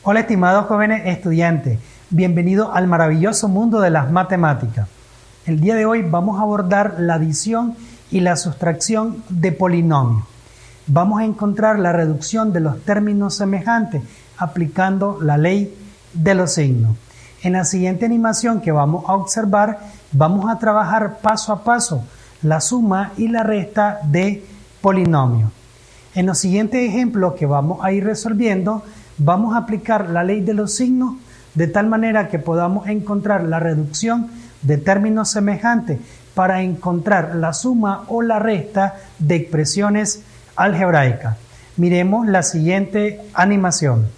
Hola estimados jóvenes estudiantes, bienvenidos al maravilloso mundo de las matemáticas. El día de hoy vamos a abordar la adición y la sustracción de polinomios. Vamos a encontrar la reducción de los términos semejantes aplicando la ley de los signos. En la siguiente animación que vamos a observar, vamos a trabajar paso a paso la suma y la resta de polinomios. En los siguientes ejemplos que vamos a ir resolviendo, vamos a aplicar la ley de los signos de tal manera que podamos encontrar la reducción de términos semejantes para encontrar la suma o la resta de expresiones algebraicas. Miremos la siguiente animación.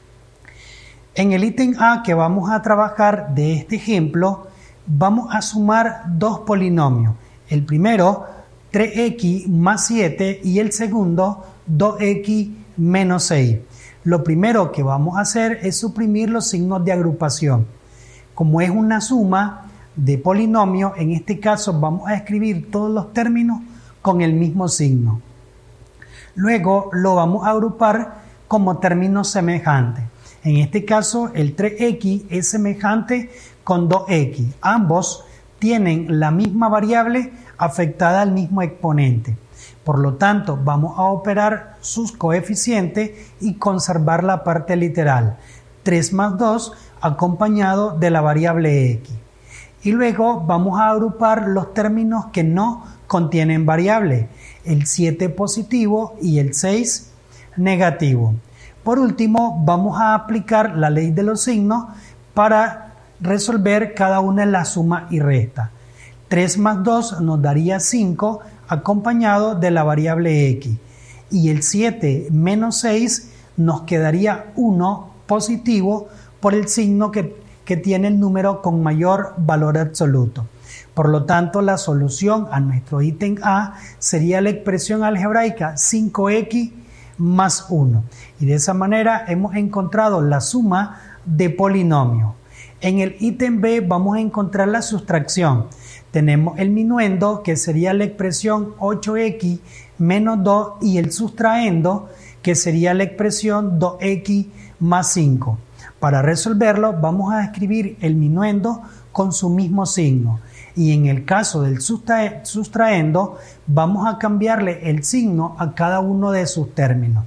En el ítem A que vamos a trabajar de este ejemplo, vamos a sumar dos polinomios. El primero, 3x más 7 y el segundo, 2x menos 6. Lo primero que vamos a hacer es suprimir los signos de agrupación. Como es una suma de polinomios, en este caso vamos a escribir todos los términos con el mismo signo. Luego lo vamos a agrupar como términos semejantes. En este caso el 3x es semejante con 2x. Ambos tienen la misma variable afectada al mismo exponente. Por lo tanto, vamos a operar sus coeficientes y conservar la parte literal. 3 más 2 acompañado de la variable x. Y luego vamos a agrupar los términos que no contienen variable. El 7 positivo y el 6 negativo. Por último, vamos a aplicar la ley de los signos para resolver cada una de las sumas y restas. 3 más 2 nos daría 5 acompañado de la variable x. Y el 7 menos 6 nos quedaría 1 positivo por el signo que tiene el número con mayor valor absoluto. Por lo tanto, la solución a nuestro ítem A sería la expresión algebraica 5x más 1. Y de esa manera hemos encontrado la suma de polinomios. En el ítem B vamos a encontrar la sustracción. Tenemos el minuendo, que sería la expresión 8x menos 2, y el sustraendo, que sería la expresión 2x más 5. Para resolverlo, vamos a escribir el minuendo con su mismo signo. Y en el caso del sustraendo, vamos a cambiarle el signo a cada uno de sus términos.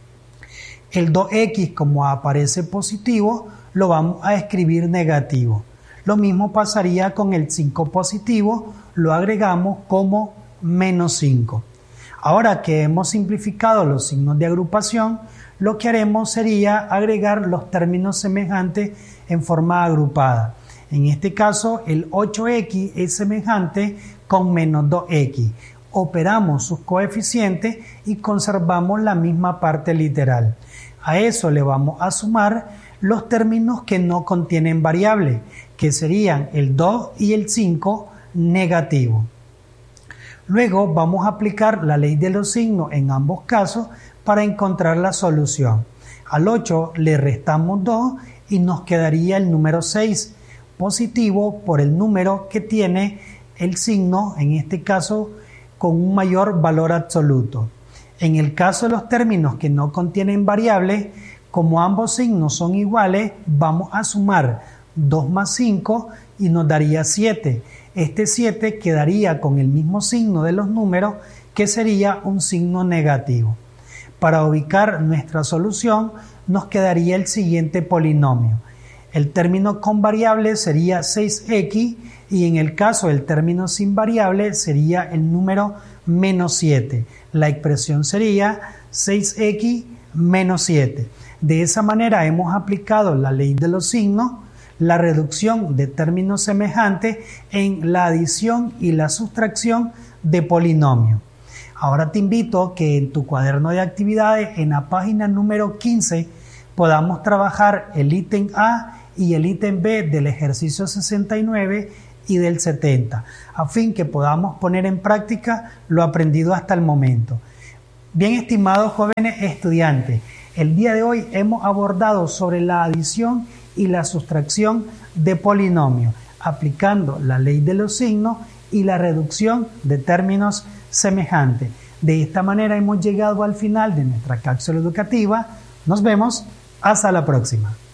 El 2x, como aparece positivo, lo vamos a escribir negativo. Lo mismo pasaría con el 5 positivo, lo agregamos como menos 5. Ahora que hemos simplificado los signos de agrupación, lo que haremos sería agregar los términos semejantes en forma agrupada. En este caso, el 8x es semejante con menos 2x. Operamos sus coeficientes y conservamos la misma parte literal. A eso le vamos a sumar los términos que no contienen variable, que serían el 2 y el 5 negativo. Luego vamos a aplicar la ley de los signos en ambos casos para encontrar la solución. Al 8 le restamos 2 y nos quedaría el número 6, positivo por el número que tiene el signo, en este caso con un mayor valor absoluto. En el caso de los términos que no contienen variables, como ambos signos son iguales, vamos a sumar 2 más 5 y nos daría 7. Este 7 quedaría con el mismo signo de los números, que sería un signo negativo. Para ubicar nuestra solución, nos quedaría el siguiente polinomio. El término con variable sería 6x y en el caso del término sin variable sería el número menos 7. La expresión sería 6x menos 7. De esa manera hemos aplicado la ley de los signos, la reducción de términos semejantes en la adición y la sustracción de polinomios. Ahora te invito a que en tu cuaderno de actividades, en la página número 15, podamos trabajar el ítem A y el ítem B del ejercicio 69 y del 70, a fin que podamos poner en práctica lo aprendido hasta el momento. Bien, estimados jóvenes estudiantes, el día de hoy hemos abordado sobre la adición y la sustracción de polinomios, aplicando la ley de los signos y la reducción de términos semejantes. De esta manera hemos llegado al final de nuestra cápsula educativa. Nos vemos Hasta la próxima.